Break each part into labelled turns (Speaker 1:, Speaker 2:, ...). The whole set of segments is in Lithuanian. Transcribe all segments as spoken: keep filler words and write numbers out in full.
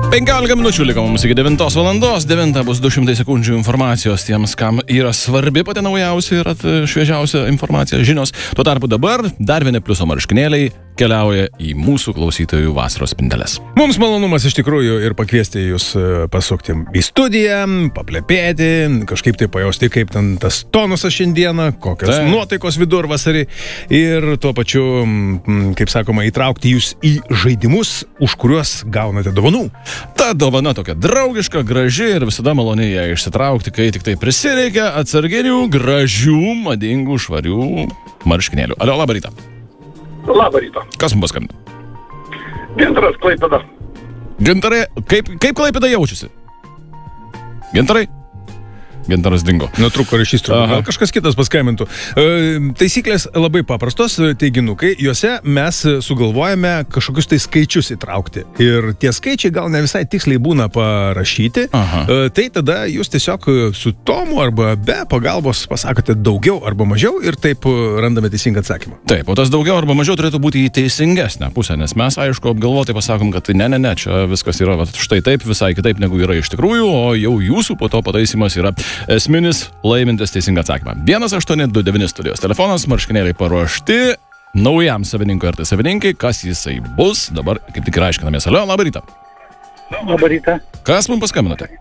Speaker 1: penkiolika minučių liko mums iki devintos valandos. devinta bus du šimtai sekundžių informacijos tiems, kam yra svarbi pati naujausia ir šviežiausia informacija, žinios. Tuo tarpu dabar dar vieni pliuso marškinėliai keliauja į mūsų klausytojų vasaros spinteles.
Speaker 2: Mums malonumas iš tikrųjų ir pakviesti jūs pasukti į studiją, paplepėti, kažkaip tai pajausti, kaip ten tas tonusas šiandieną, kokios tai nuotaikos vidurvasarį ir tuo pačiu, kaip sakoma, įtraukti jūs į žaidimus, už kuriuos gaunate dovanų.
Speaker 1: Ta dovana tokia draugiška, graži ir visada maloniai ją išsitraukti, kai tik tai prisireikia atsarginių, gražių, madingų, švarių marškinėlių. Alio, labą rytą.
Speaker 3: Labą rytą.
Speaker 1: Kas mums paskambino?
Speaker 3: Gintaras, Klaipėda.
Speaker 1: Gintarai, kaip, kaip Klaipėda jaučiasi? Gintarai? Gintaras dingo.
Speaker 2: Nutruko ryšys, gal kažkas kitas paskambintų. E, taisyklės labai paprastos, teiginukai, juose mes sugalvojame kažkokius tai skaičius įtraukti. Ir tie skaičiai gal ne visai tiksliai būna parašyti. E, tai tada jūs tiesiog su tomu arba be pagalbos pasakote daugiau arba mažiau ir taip randame teisingą atsakymą.
Speaker 1: Taip, o tas daugiau arba mažiau turėtų būti į teisingesnę pusę, nes mes, aišku, apgalvotai pasakom, kad ne, ne, ne, čia viskas yra vat, štai taip, visai kitaip negu yra iš tikrųjų, o jau jūsų po to pataisimas yra esminis laimintis teisingą atsakymą. vienas aštuoni du devyni studijos telefonas, marškinėliai paruošti naujam savininkui ar tai savininkai, kas jisai bus, dabar kaip tik ir aiškinamės. Alio, labą rytą.
Speaker 3: Labą rytą.
Speaker 1: Kas mums paskambinote?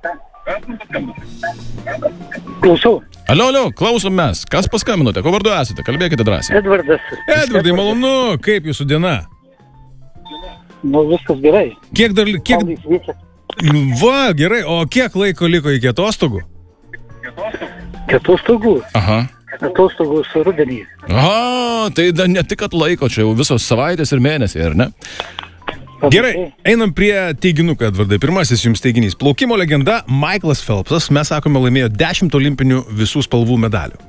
Speaker 3: Klausau.
Speaker 1: Alio, alio, klausom mes. Kas paskambinote? Ko vardu esate? Kalbėkite drąsiai.
Speaker 3: Edvardas.
Speaker 2: Edvardai, malonu, kaip jūsų diena?
Speaker 3: Nu, viskas gerai.
Speaker 2: Kiek dar... Kiek... Va, gerai, o kiek laiko liko iki atostogų?
Speaker 3: Atostogų.
Speaker 1: Aha.
Speaker 3: Atostogų su rudenį.
Speaker 1: Aha, tai da, ne tik atlaiko, čia jau visos savaitės ir mėnesiai, ar ne?
Speaker 2: Gerai, einam prie teiginukų, Edvardai. Pirmasis jums teiginys. Plaukimo legenda Michaelas Phelpsas, mes sakome, laimėjo dešimt olimpinių visų spalvų medalių.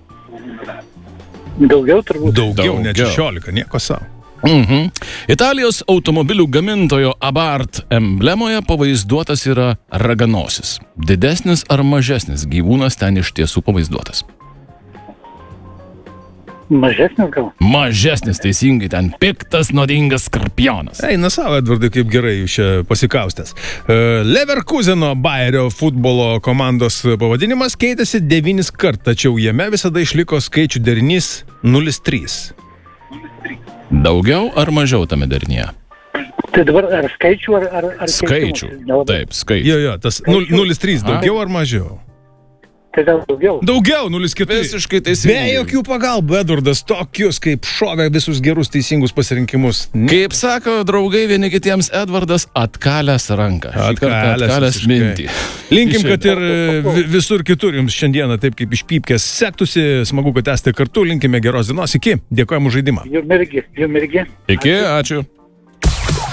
Speaker 3: Daugiau turbūt.
Speaker 2: Daugiau, ne šešiolika, nieko savo.
Speaker 1: Mhm. Italijos automobilių gamintojo Abarth emblemoje pavaizduotas yra raganosis. Didesnis ar mažesnis gyvūnas ten iš tiesų pavaizduotas?
Speaker 3: Mažesnis gal?
Speaker 1: Mažesnis, teisingai, ten piktas, nuodingas skorpionas.
Speaker 2: Eina savo, Edvardai, kaip gerai jūs čia pasikaustęs. Leverkuseno Bayerio futbolo komandos pavadinimas keitėsi devynis kart, tačiau jame visada išliko skaičių derinys nulis trys.
Speaker 1: Daugiau ar mažiau tame derinyje?
Speaker 3: Tai dabar ar skaičių, ar... ar, ar
Speaker 1: skaičių, taip, skaičių.
Speaker 2: Jo, jo, tas nulis trys, daugiau ar mažiau?
Speaker 3: Tai gal daugiau.
Speaker 2: Daugiau, nulis keturi.
Speaker 1: Visiškai teisingai.
Speaker 2: Be jokių pagalbų, Edvardas, tokius, kaip šovė visus gerus teisingus pasirinkimus.
Speaker 1: Kaip sako draugai vieni kitiems, Edvardas atkalęs ranką.
Speaker 2: Atkalęs,
Speaker 1: atkalęs mintį.
Speaker 2: Linkim, kad ir visur kitur jums šiandieną taip kaip išpypkės sektųsi. Smagu, kad esate kartu. Linkime geros dienos. Iki. Dėkojame už žaidimą.
Speaker 3: Jum irgi, jum irgi.
Speaker 1: Iki, ačiū.